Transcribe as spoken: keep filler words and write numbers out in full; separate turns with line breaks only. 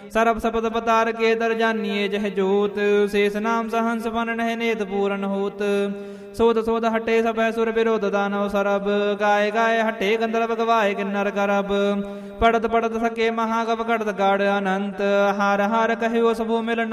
ਸਰਬ ਸਪਦ ਪਤਾਰ ਕੇ ਦਰ ਜਾਨੀਏ ਜਹ ਜੋਤ ਸੇਸ ਨਾਮ ਸਹੰਸ ਬਨ ਨਹਿ ਨੇਤ ਪੂਰਨ ਹੋਤ ਸੋਧ ਸੋਧ ਹਟੇ ਸਭੈ ਸੁਰ ਵਿਰੋਧ ਦਾਨਵ ਸਰਬ ਗਾਏ ਗਾਏ ਹਟੇ ਗੰਧਰਵ ਗਵਾਏ ਕਿੰਨਰ ਕਰਬ ਪੜਤ ਪੜਤ ਸਕੇ ਮਹਾਗਵ ਘੜਤ ਗਾੜ ਅਨੰਤ ਹਰ ਹਰ ਕਹਿਓ ਸਭੋ ਮਿਲ